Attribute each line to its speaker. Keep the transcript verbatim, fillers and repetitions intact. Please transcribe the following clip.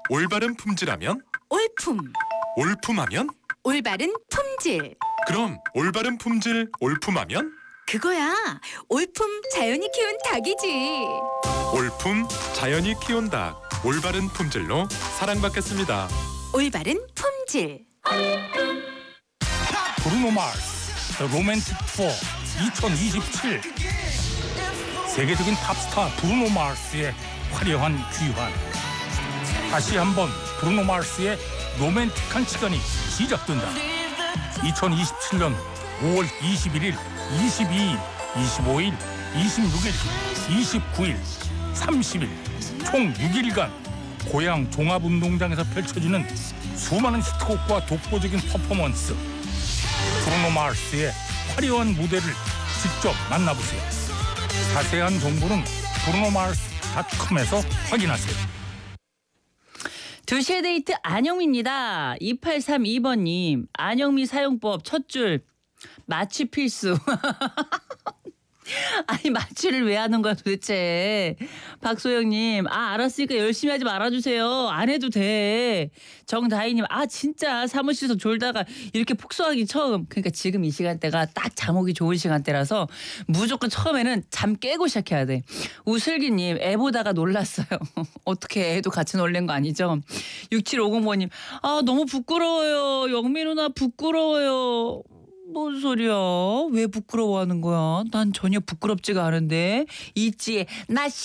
Speaker 1: 올바른 품질하면?
Speaker 2: 올품.
Speaker 1: 올품하면?
Speaker 2: 올바른 품질.
Speaker 1: 그럼 올바른 품질 올품하면?
Speaker 2: 그거야. 올품 자연이 키운 닭이지.
Speaker 1: 올품 자연이 키운 닭. 올바른 품질로 사랑받겠습니다.
Speaker 2: 올바른 품질.
Speaker 3: 브루노 마스 The Romantic Tour 이천이십칠. 세계적인 팝스타 브루노 마스의 화려한 귀환. 다시 한번 브루노 마스의 로맨틱한 시간이 시작된다. 이천이십칠 년 오월 이십일일, 이십이일, 이십오일, 이십육일, 이십구일, 삼십일 총 육 일간 고향 종합운동장에서 펼쳐지는 수많은 히트곡과 독보적인 퍼포먼스. 브루노 마스의 화려한 무대를 직접 만나보세요. 자세한 정보는 브루노 마스 닷컴에서 확인하세요.
Speaker 4: 두 시의 데이트 안영미입니다. 이팔삼이 번님. 안영미 사용법 첫 줄. 마취 필수. 아니 마취를 왜 하는 거야 도대체. 박소영님. 아 알았으니까 열심히 하지 말아주세요. 안 해도 돼. 정다희님. 아 진짜 사무실에서 졸다가 이렇게 폭소하기 처음. 그러니까 지금 이 시간대가 딱 잠 오기 좋은 시간대라서 무조건 처음에는 잠 깨고 시작해야 돼. 우슬기님. 애 보다가 놀랐어요. 어떻게 애도 같이 놀란 거 아니죠. 육칠오공 번님. 아 너무 부끄러워요. 영미 누나 부끄러워요. 뭔 소리야? 왜 부끄러워하는 거야? 난 전혀 부끄럽지가 않은데. 있지. 나